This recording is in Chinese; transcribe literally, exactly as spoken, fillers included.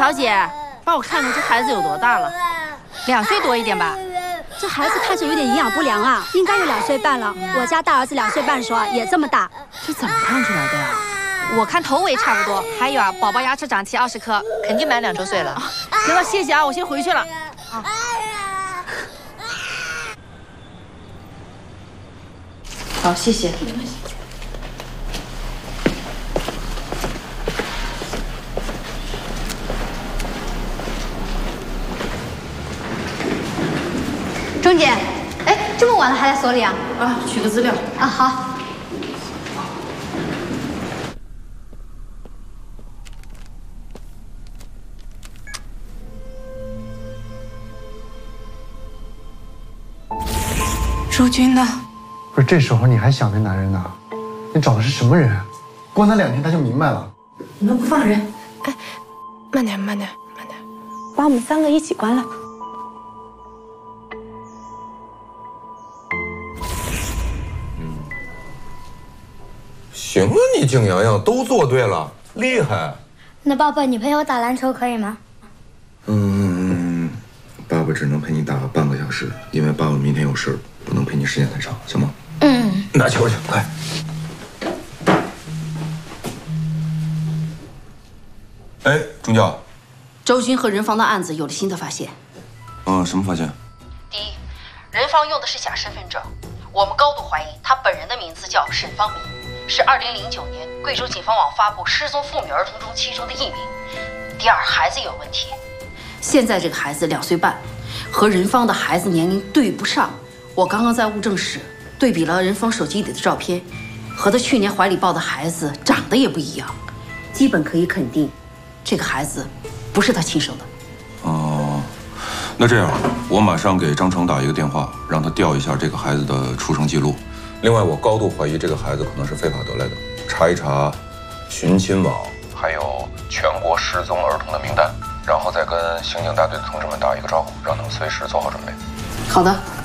嫂姐，帮我看看这孩子有多大了？ 两岁多一点吧。 这孩子看着有点营养不良啊，应该有两岁半了。我家大儿子两岁半时候也这么大， 这怎么看出来的呀？ 我看头围差不多，还有啊，宝宝牙齿长齐二十颗，肯定满两周岁了。啊、 行了，谢谢啊，我先回去了。啊。好，谢谢。 钟姐，哎，这么晚了还来所里啊？ 啊，取个资料。 啊，好。 淑君呢？ 不是，这时候你还想着男人呢？你找的是什么人？观他两天他就明白了。 你们不放人？ 哎，慢点，慢点，慢点， 把我们三个一起关了。 嗯，行啊，你景阳阳都做对了，厉害。 那爸爸，你陪我打篮球可以吗？ 嗯，爸爸只能陪你打半个小时，因为爸爸明天有事儿，不能陪你时间太长，行吗？嗯，拿球去，来。哎，钟教， 周军和任芳的案子有了新的发现。 嗯，什么发现？ 第一，任芳用的是假身份证，我们高度怀疑他本人的名字叫沈芳明，是二零零九年贵州警方网发布失踪妇女儿童中其中的一名。第二，孩子也有问题，现在这个孩子两岁半，和任芳的孩子年龄对不上。我刚刚在物证室对比了任芳手机里的照片，和她去年怀里抱的孩子长得也不一样，基本可以肯定，这个孩子不是她亲生的。 哦，那这样，我马上给张成打一个电话，让他调一下这个孩子的出生记录。另外，我高度怀疑这个孩子可能是非法得来的，查一查寻亲网，还有全国失踪儿童的名单，然后再跟刑警大队的同志们打一个招呼，让他们随时做好准备。 好的。